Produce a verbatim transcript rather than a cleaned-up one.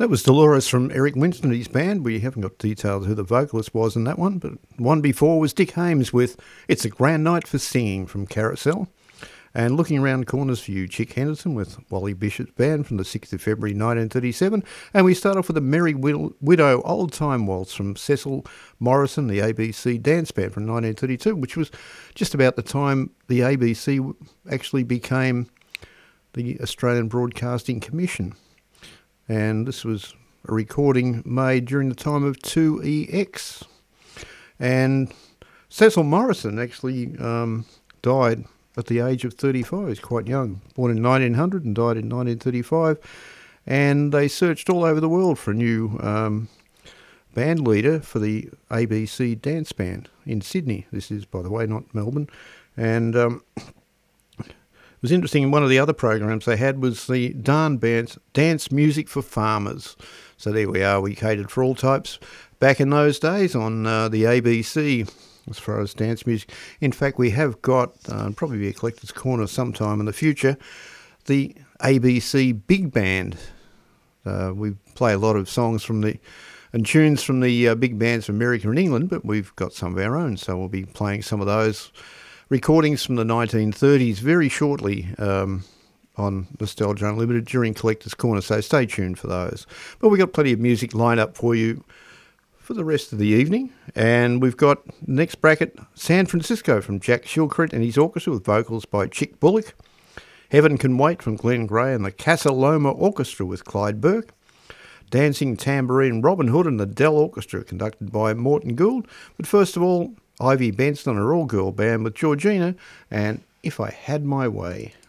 That was Dolores from Eric Winston and his band. We haven't got details who the vocalist was in that one, but one before was Dick Haymes with It's a Grand Night for Singing from Carousel. And Looking Around Corners for You, Chick Henderson with Wally Bishop's band from the sixth of February nineteen thirty-seven. And we start off with a Merry Widow Old Time Waltz from Cecil Morrison, the A B C dance band from nineteen thirty-two, which was just about the time the A B C actually became the Australian Broadcasting Commission. And this was a recording made during the time of two E X. And Cecil Morrison actually um, died at the age of thirty-five. He's quite young, born in nineteen hundred and died in nineteen thirty-five. And they searched all over the world for a new um, band leader for the A B C dance band in Sydney. This is, by the way, not Melbourne. And um, it was interesting, one of the other programs they had was the Darn Bands, Dance Music for Farmers. So there we are, we catered for all types back in those days on uh, the A B C. As far as dance music. In fact, we have got, uh, probably be a collector's corner sometime in the future, the A B C Big Band. Uh, we play a lot of songs from the, and tunes from the uh, big bands of America and England, but we've got some of our own, so we'll be playing some of those recordings from the nineteen thirties very shortly um, on Nostalgia Unlimited during Collector's Corner, so stay tuned for those. But we've got plenty of music lined up for you for the rest of the evening, and we've got next bracket San Francisco from Jack Shilkret and his orchestra with vocals by Chick Bullock, Heaven Can Wait from Glenn Gray and the Casa Loma Orchestra with Clyde Burke, Dancing Tambourine Robin Hood and the Dell Orchestra conducted by Morton Gould, but first of all Ivy Benson and her all-girl band with Georgina and If I Had My Way.